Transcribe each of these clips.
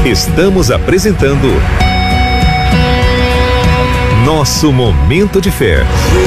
Estamos apresentando Nosso Momento de Fé,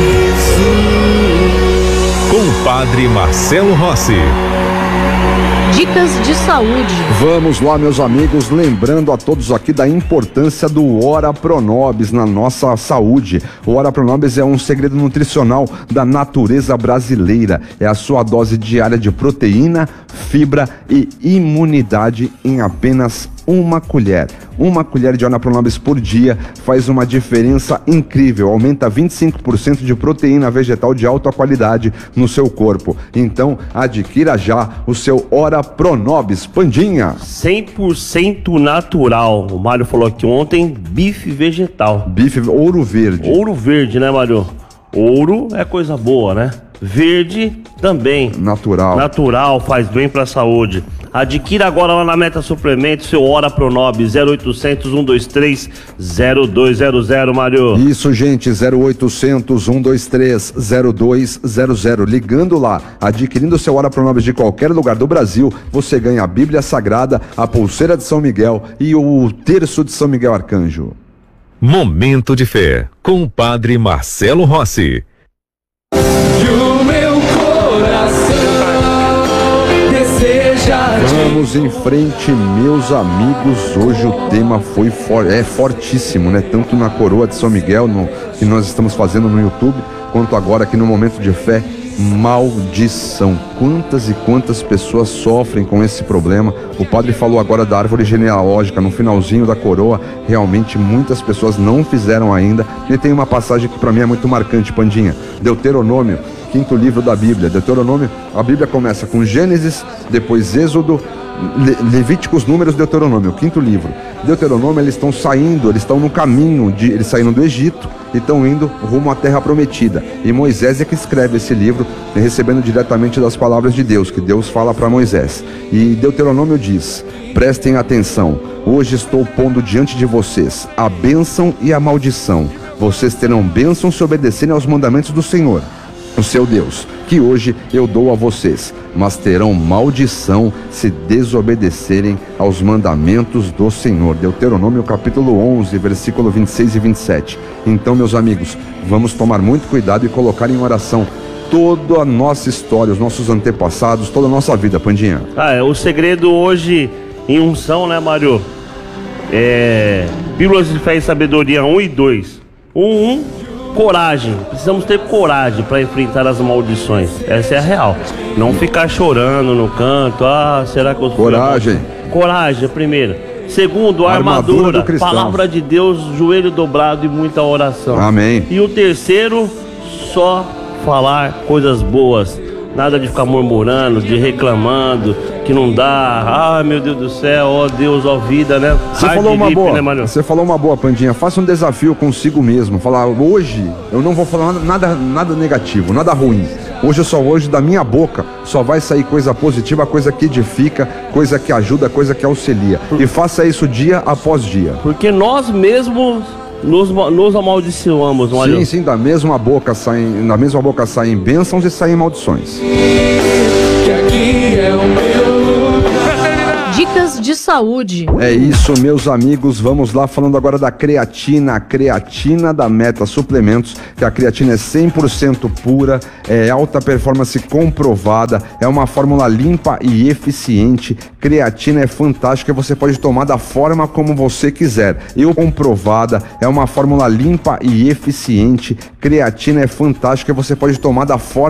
com o Padre Marcelo Rossi. Dicas de saúde. Vamos lá, meus amigos, lembrando a todos aqui da importância do Ora Pronobis na nossa saúde. O Ora Pronobis é um segredo nutricional da natureza brasileira. É a sua dose diária de proteína, fibra e imunidade em apenas uma colher. Uma colher de Ora Pronobis por dia faz uma diferença incrível. Aumenta 25% de proteína vegetal de alta qualidade no seu corpo. Então, adquira já o seu Ora Pronobis. Pandinha. 100% natural. O Mário falou aqui ontem, bife vegetal. Bife ouro verde. Ouro verde, né, Mário? Ouro é coisa boa, né? Verde também. Natural. Natural, faz bem pra saúde. Adquira agora lá na Meta Suplementos seu Ora Pronobis 0800 123 0200, Mário. Isso, gente, 0800 123 0200. Ligando lá, adquirindo seu Ora Pronobis de qualquer lugar do Brasil, você ganha a Bíblia Sagrada, a pulseira de São Miguel e o terço de São Miguel Arcanjo. Momento de Fé, com o Padre Marcelo Rossi. Vamos em frente, meus amigos. Hoje o tema é fortíssimo, né? Tanto na Coroa de São Miguel, que nós estamos fazendo no YouTube, quanto agora aqui no Momento de Fé. Maldição. Quantas e quantas pessoas sofrem com esse problema. O padre falou agora da árvore genealógica no finalzinho da coroa. Realmente muitas pessoas não fizeram ainda. E tem uma passagem que para mim é muito marcante, Pandinha. Deuteronômio, 5º livro da Bíblia. Deuteronômio, a Bíblia começa com Gênesis, depois Êxodo, Levíticos, Números, Deuteronômio, 5º livro. Deuteronômio, eles estão no caminho, eles saíram do Egito e estão indo rumo à Terra Prometida. E Moisés é que escreve esse livro, recebendo diretamente das palavras de Deus, que Deus fala para Moisés. E Deuteronômio diz: prestem atenção, hoje estou pondo diante de vocês a bênção e a maldição. Vocês terão bênção se obedecerem aos mandamentos do Senhor, o seu Deus, que hoje eu dou a vocês, mas terão maldição se desobedecerem aos mandamentos do Senhor. Deuteronômio capítulo 11, versículo 26 e 27. Então, meus amigos, vamos tomar muito cuidado e colocar em oração toda a nossa história, os nossos antepassados, toda a nossa vida, Pandinha. O segredo hoje em unção, né, Mário? Pílulas de Fé e Sabedoria 1 e 2. Coragem, precisamos ter coragem para enfrentar as maldições. Essa é a real. Não ficar chorando no canto. Será que eu sou? Coragem, primeiro. Segundo, armadura, palavra de Deus, joelho dobrado e muita oração. Amém. E o terceiro, só falar coisas boas. Nada de ficar murmurando, de reclamando, que não dá. Meu Deus do céu, ó Deus, ó vida, né? Você falou uma boa, Pandinha. Faça um desafio consigo mesmo. Falar, hoje eu não vou falar nada negativo, nada ruim. Hoje da minha boca só vai sair coisa positiva, coisa que edifica, coisa que ajuda, coisa que auxilia. E faça isso dia após dia. Porque nós mesmos nos amaldiçoamos, não é? Sim, da mesma boca saem bênçãos e saem maldições. Dicas de saúde. É isso, meus amigos, vamos lá, falando agora da creatina, a creatina da Meta Suplementos, que a creatina é 100% pura, é alta performance comprovada, é uma fórmula limpa e eficiente. Creatina é fantástica, você pode tomar da forma como você quiser. Comprovada, é uma fórmula limpa e eficiente. Creatina é fantástica, você pode tomar da forma